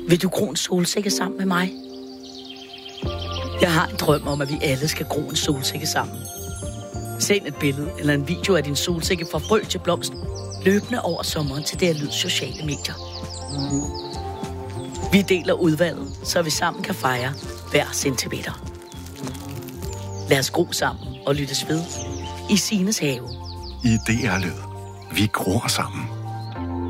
Vil du gro en solsikke sammen med mig? Jeg har en drøm om, at vi alle skal gro en solsikke sammen. Send et billede eller en video af din solsikke fra frø til blomst løbende over sommeren til DR Lyd sociale medier. Vi deler udvalget, så vi sammen kan fejre hver centimeter. Lad os gro sammen og lyttes ved i Sines have. I DR Lyd. Vi gror sammen.